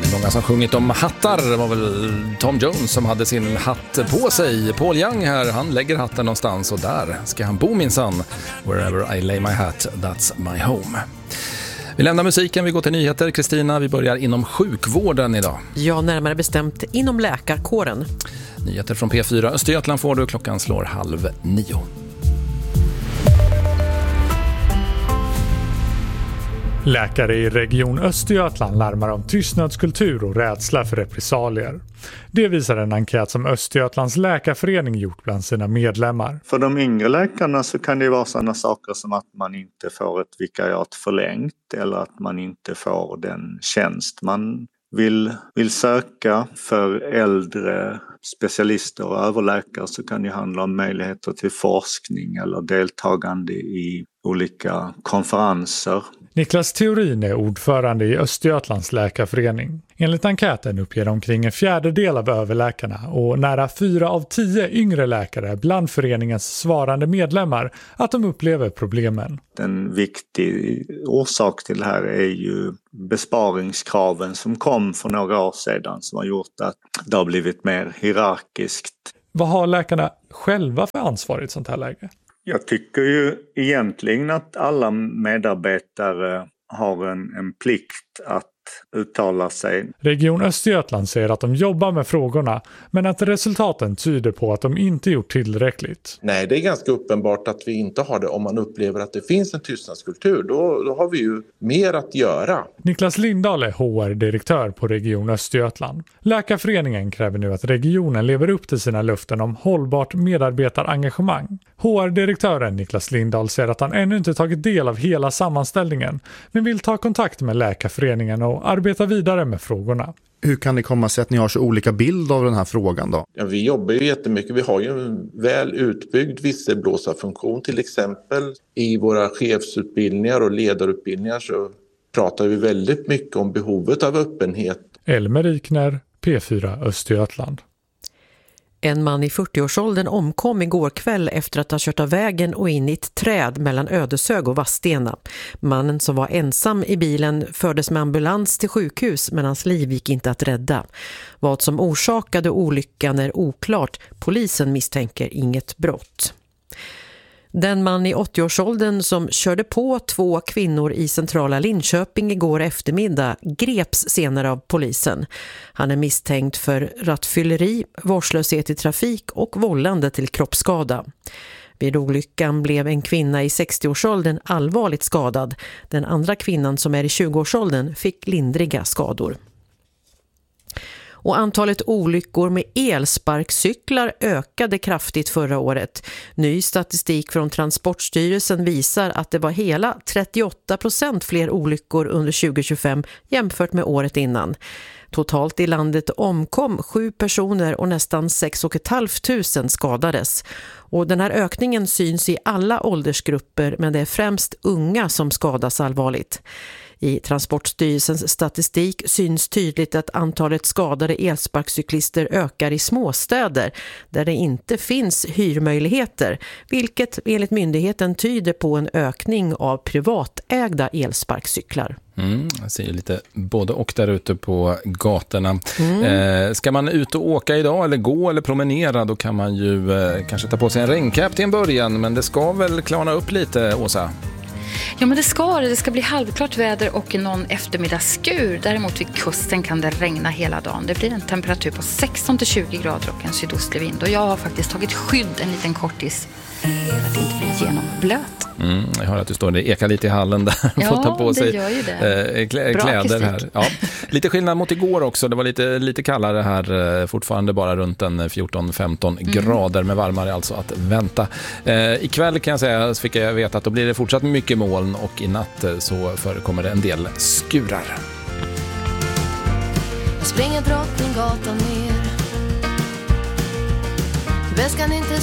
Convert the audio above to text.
Många som sjungit om hattar. Det var väl Tom Jones som hade sin hatt på sig. Paul Young här, han lägger hatten någonstans och där ska han bo minsann. Wherever I lay my hat, that's my home. Vi lämnar musiken, vi går till nyheter. Kristina, vi börjar inom sjukvården idag. Ja, närmare bestämt inom läkarkåren. Nyheter från P4 Östergötland får du, klockan slår 8:30. Läkare i Region Östergötland larmar om tystnadskultur och rädsla för repressalier. Det visar en enkät som Östergötlands läkarförening gjort bland sina medlemmar. För de yngre läkarna så kan det vara sådana saker som att man inte får ett vikariat förlängt eller att man inte får den tjänst man vill söka. För äldre specialister och överläkare så kan det handla om möjligheter till forskning eller deltagande i olika konferenser. Niklas Theorin är ordförande i Östergötlands läkarförening. Enligt enkäten uppger omkring 1/4 av överläkarna och nära 4 av 10 yngre läkare bland föreningens svarande medlemmar att de upplever problemen. En viktig orsak till det här är ju besparingskraven som kom för några år sedan som har gjort att det har blivit mer hierarkiskt. Vad har läkarna själva för ansvar i ett sånt här läge? Jag tycker ju egentligen att alla medarbetare har en plikt att uttala sig. Region Östergötland säger att de jobbar med frågorna men att resultaten tyder på att de inte gjort tillräckligt. Nej, det är ganska uppenbart att vi inte har det. Om man upplever att det finns en tystnadskultur, då har vi ju mer att göra. Niklas Lindahl är HR-direktör på Region Östergötland. Läkarföreningen kräver nu att regionen lever upp till sina löften om hållbart medarbetarengagemang. HR-direktören Niklas Lindahl säger att han ännu inte tagit del av hela sammanställningen men vill ta kontakt med läkarföreningen och arbeta vidare med frågorna. Hur kan det komma sig att ni har så olika bild av den här frågan då? Ja, vi jobbar ju jättemycket. Vi har ju en väl utbyggd visselblåsarfunktion till exempel. I våra chefsutbildningar och ledarutbildningar så pratar vi väldigt mycket om behovet av öppenhet. Elmer Ikner, P4 Östergötland. En man i 40-årsåldern omkom igår kväll efter att ha kört av vägen och in i ett träd mellan Ödeshög och Vadstena. Mannen som var ensam i bilen fördes med ambulans till sjukhus men hans liv gick inte att rädda. Vad som orsakade olyckan är oklart. Polisen misstänker inget brott. Den man i 80-årsåldern som körde på 2 kvinnor i centrala Linköping igår eftermiddag greps senare av polisen. Han är misstänkt för rattfylleri, vårdslöshet i trafik och vållande till kroppsskada. Vid olyckan blev en kvinna i 60-årsåldern allvarligt skadad. Den andra kvinnan som är i 20-årsåldern fick lindriga skador. Och antalet olyckor med elsparkcyklar ökade kraftigt förra året. Ny statistik från Transportstyrelsen visar att det var hela 38% fler olyckor under 2025 jämfört med året innan. Totalt i landet omkom 7 personer och nästan 6 500 skadades. Och den här ökningen syns i alla åldersgrupper men det är främst unga som skadas allvarligt. I Transportstyrelsens statistik syns tydligt att antalet skadade elsparkcyklister ökar i småstäder där det inte finns hyrmöjligheter, vilket enligt myndigheten tyder på en ökning av privatägda elsparkcyklar. Jag ser ju lite både och där ute på gatorna. Ska man ut och åka idag eller gå eller promenera, då kan man ju kanske ta på sig en regncapp till en början, men det ska väl klarna upp lite, Åsa? Ja, men det ska bli halvklart väder och någon eftermiddagsskur. Däremot vid kusten kan det regna hela dagen. Det blir en temperatur på 16-20 grader och en sydostlig vind. Och jag har faktiskt tagit skydd en liten kortis för att inte bli genomblöt. Jag hör att du står där, ekar lite i hallen där. Får ta på sig kläder här. Ja. Lite skillnad mot igår också. Det var lite kallare här. Fortfarande bara runt en 14-15 grader med varmare alltså att vänta. Ikväll kan jag säga, så fick jag veta att då blir det fortsatt mycket moln och i natt så förekommer det en del skurar. Jag springer Drottninggatan ner. Väskan inte